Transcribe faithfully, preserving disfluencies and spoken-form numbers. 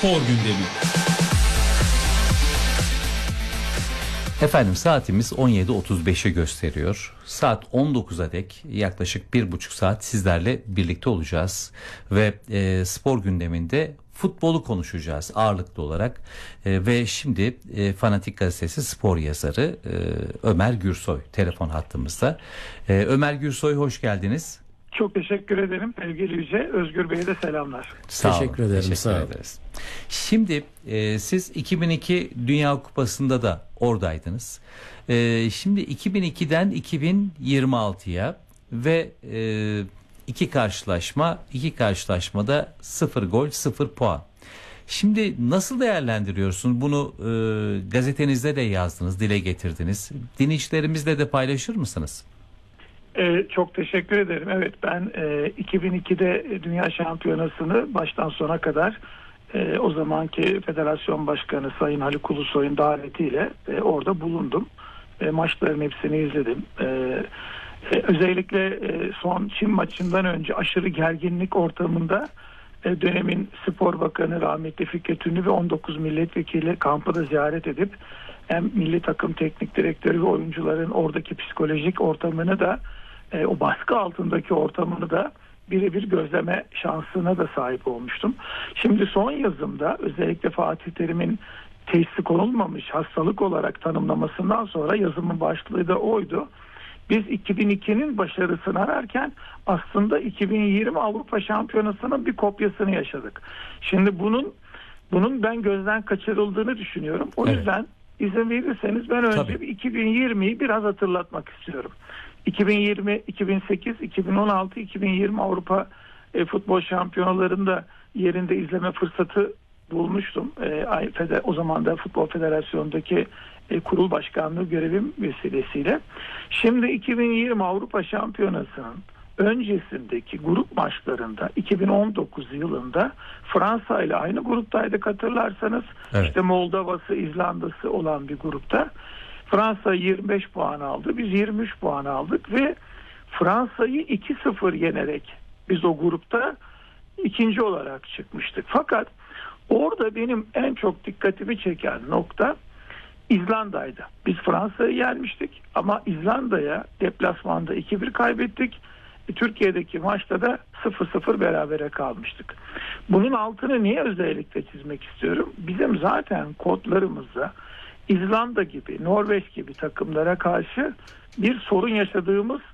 Spor gündemi. Efendim saatimiz on yedi otuz beşi gösteriyor. Saat on dokuza dek yaklaşık bir buçuk saat sizlerle birlikte olacağız. Ve e, spor gündeminde futbolu konuşacağız ağırlıklı olarak. E, ve şimdi e, Fanatik Gazetesi spor yazarı e, Ömer Gürsoy telefon hattımızda. E, Ömer Gürsoy, hoş geldiniz. Çok teşekkür ederim sevgili Yüce. Özgür Bey'e de selamlar. Sağ teşekkür olun, ederim. Teşekkür sağ ederiz. Şimdi e, siz iki bin iki Dünya Kupası'nda da oradaydınız. E, şimdi iki bin ikiden iki bin yirmi altıya ve e, iki karşılaşma, iki karşılaşmada sıfır gol, sıfır puan. Şimdi nasıl değerlendiriyorsun? Bunu e, gazetenizde de yazdınız, dile getirdiniz. Dinleyicilerimizle de paylaşır mısınız? Ee, çok teşekkür ederim. Evet, ben e, iki bin ikide Dünya Şampiyonası'nı baştan sona kadar e, o zamanki Federasyon Başkanı Sayın Haluk Ulusoy'un davetiyle e, orada bulundum. E, maçların hepsini izledim. E, e, özellikle e, son Çin maçından önce aşırı gerginlik ortamında e, dönemin Spor Bakanı rahmetli Fikret Ünlü ve on dokuz milletvekili kampı da ziyaret edip hem milli takım teknik direktörü ve oyuncuların oradaki psikolojik ortamını da e, o baskı altındaki ortamını da birebir gözleme şansına da sahip olmuştum. Şimdi son yazımda özellikle Fatih Terim'in teşhisi konulmamış hastalık olarak tanımlamasından sonra yazımın başlığı da oydu. Biz iki bin ikinin başarısını ararken aslında iki bin yirmi Avrupa Şampiyonası'nın bir kopyasını yaşadık. Şimdi bunun bunun ben gözden kaçırıldığını düşünüyorum. O Evet. yüzden izin verirseniz ben önce Tabii. iki bin yirmiyi biraz hatırlatmak istiyorum. iki bin yirmi, iki bin sekiz, iki bin on altı, iki bin yirmi Avrupa e, futbol şampiyonalarında yerinde izleme fırsatı bulmuştum. E, o zaman da Futbol Federasyonu'ndaki e, kurul başkanlığı görevim vesilesiyle. Şimdi iki bin yirmi Avrupa Şampiyonası'nın öncesindeki grup maçlarında iki bin on dokuz yılında Fransa ile aynı gruptaydık hatırlarsanız. Evet. İşte Moldova'sı, İzlanda'sı olan bir grupta. Fransa yirmi beş puan aldı. Biz yirmi üç puan aldık ve Fransa'yı iki sıfır yenerek biz o grupta ikinci olarak çıkmıştık. Fakat orada benim en çok dikkatimi çeken nokta İzlanda'ydı. Biz Fransa'yı yenmiştik ama İzlanda'ya deplasmanda iki bir kaybettik. Türkiye'deki maçta da sıfır sıfır berabere kalmıştık. Bunun altını niye özellikle çizmek istiyorum? Bizim zaten kodlarımızda İzlanda gibi, Norveç gibi takımlara karşı bir sorun yaşadığımız